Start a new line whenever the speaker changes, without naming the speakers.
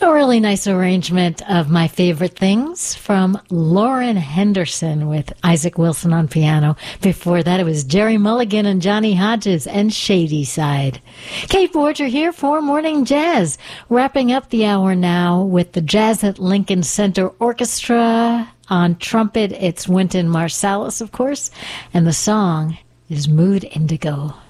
A really nice arrangement of My Favorite Things from Lauren Henderson with Isaac Wilson on piano. Before that, it was Jerry Mulligan and Johnny Hodges and Shady Side. Kate Borger here for Morning Jazz. Wrapping up the hour now with the Jazz at Lincoln Center Orchestra. On trumpet, it's Wynton Marsalis, of course, and the song is Mood Indigo.